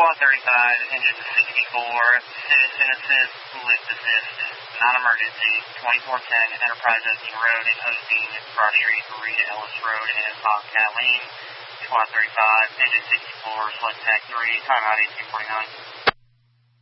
Squad 35, engine 64, citizen assist, lift assist, non-emergency, 2410 Enterprise Osteen Road in Osteen, Broad Street, Rita Ellis Road, and Bobcat Lane. Squad 35, engine 64, select TAC 3, timeout 1849.